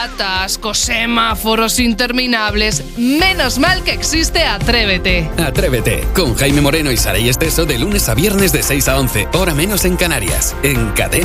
atascos, semáforos interminables. Menos mal que existe Atrévete. Atrévete, con Jaime Moreno y Saray Esteso de lunes a viernes de 6 a 11, hora menos en Canarias, en Cadena.